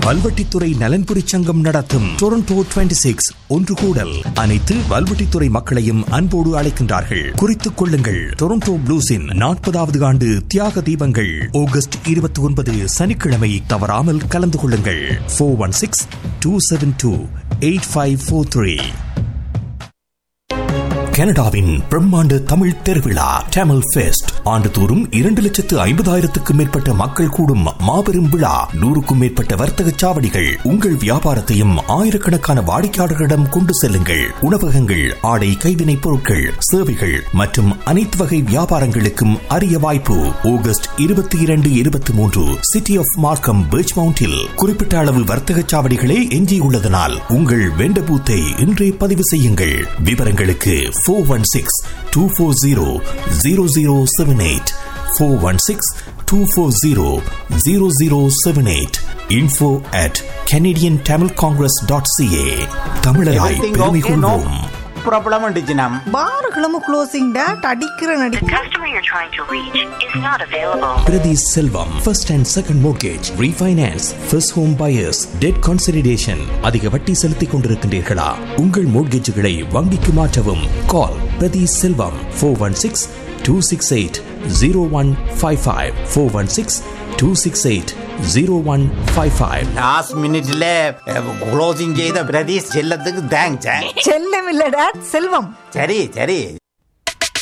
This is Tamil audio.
வல்வெட்டித்துறை நலன்புரி சங்கம் நடத்தும் டொரண்டோ 26 ஒன்று கூடல். அனைத்து வல்வெட்டித்துறை மக்களையும் அன்போடு அழைக்கின்றார்கள். குறித்துக் கொள்ளுங்கள். டொரண்டோ ப்ளூஸின் 40வது ஆண்டு தியாக தீபங்கள் ஆகஸ்ட் 29 சனிக்கிழமை. தவறாமல் கலந்து கொள்ளுங்கள். 416-272-8543. கனடாவின் பிரம்மாண்ட தமிழ் திருவிழா டேமல் ஃபெஸ்ட் ஆண்டுதோறும் 2,50,000க்கும் மேற்பட்ட மக்கள் கூடும் மாபெரும் விழா. 100க்கும் மேற்பட்ட வர்த்தக சாவடிகள். உங்கள் வியாபாரத்தையும் ஆயிரக்கணக்கான வாடிக்கையாளர்களிடம் கொண்டு செல்லுங்கள். உணவகங்கள், ஆடை கைவினைப் பொருட்கள், சேவைகள் மற்றும் அனைத்து வகை வியாபாரங்களுக்கும் அரிய வாய்ப்பு. ஆகஸ்ட் 22, 23 சிட்டி ஆஃப் மார்க்கம் பீச் மவுண்டில் குறிப்பிட்ட அளவு வர்த்தக சாவடிகளே எஞ்சியுள்ளதனால் உங்கள் வெண்ட பூத்தை இன்றே பதிவு செய்யுங்கள். விவரங்களுக்கு 416-240-0078 416-240-0078. info@canadiantamilcongress.ca. தமிழராய் பெருமை கொள்வோம். ப்ராப்ளம் வந்துச்சுனாம் பார்களும் க்ளோசிங் டேட் அடிக்கிற நடி. The customer you're trying to reach is not available. Priti Selvam, first and second mortgage, refinance, first home buyers, debt consolidation. அதிக வட்டி செலுத்திக் கொண்டிருக்கின்றீர்களா? உங்கள் மோட்கேஜுகளை வங்கிக்கு மாற்றவும். கால் பிரதி செல்வம் 416-268-0155 416-268-0155. லாஸ்ட் மினிட்ல க்ளோசிங் செய்த பிரதீஷ் செல்லத்துக்கு தேங்க்ஸ். செல்லம் இல்ல டேட் செல்வம். சரி சரி.